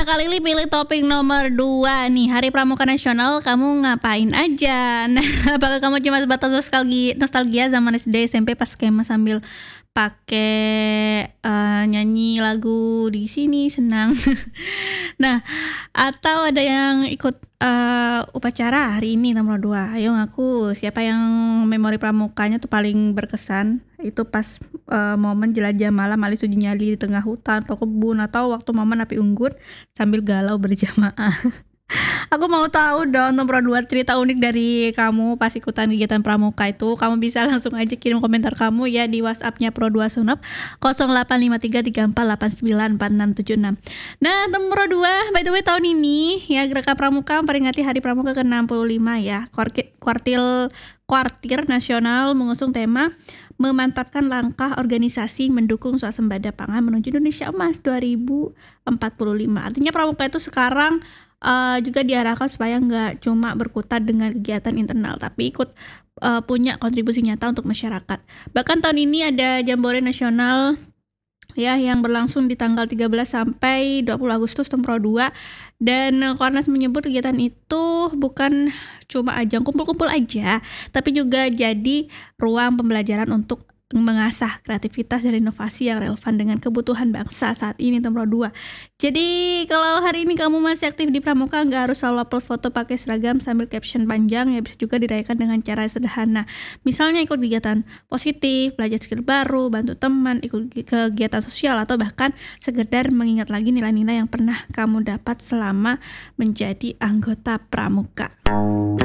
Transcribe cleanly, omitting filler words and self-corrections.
kali ini pilih topik nomor 2 nih. Hari Pramuka Nasional kamu ngapain aja? Nah, apakah kamu cuma sebatas nostalgia zaman SD SMP pas skema sambil pakai nyanyi lagu di sini senang. Nah, atau ada yang ikut upacara hari ini nomor 2. Ayo ngaku siapa yang memori pramukanya tuh paling berkesan? Itu pas momen jelajah malam alis uji nyali di tengah hutan atau kebun, atau waktu momen api unggun sambil galau berjamaah. Aku mau tahu dong nomor 2 cerita unik dari kamu pas ikutan kegiatan pramuka itu. Kamu bisa langsung aja kirim komentar kamu ya di WhatsApp-nya Pro2 Sunop 085334894676. Nah, nomor 2, by the way tahun ini ya Gerakan Pramuka memperingati Hari Pramuka ke-65 ya. Kuartir Nasional mengusung tema memantapkan langkah organisasi mendukung swasembada pangan menuju Indonesia Emas 2045. Artinya pramuka itu sekarang juga diarahkan supaya nggak cuma berkutat dengan kegiatan internal, tapi ikut punya kontribusi nyata untuk masyarakat. Bahkan tahun ini ada Jambore Nasional ya yang berlangsung di tanggal 13 sampai 20 Agustus Tempro 2, dan Kornas menyebut kegiatan itu bukan cuma ajang kumpul-kumpul aja, tapi juga jadi ruang pembelajaran untuk mengasah kreativitas dan inovasi yang relevan dengan kebutuhan bangsa saat ini Tempro 2. Jadi kalau hari ini kamu masih aktif di pramuka, nggak harus selalu upload foto pakai seragam sambil caption panjang ya, bisa juga dirayakan dengan cara sederhana. Misalnya ikut kegiatan positif, belajar skill baru, bantu teman, ikut kegiatan sosial, atau bahkan sekedar mengingat lagi nilai-nilai yang pernah kamu dapat selama menjadi anggota pramuka.